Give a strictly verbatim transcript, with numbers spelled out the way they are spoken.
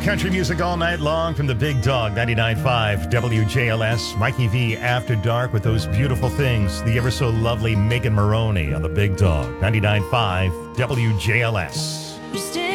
Country music all night long from the Big Dog, ninety-nine point five W J L S. Mikey V After Dark with those beautiful things. The ever so lovely Megan Maroney on the Big Dog, ninety-nine point five W J L S.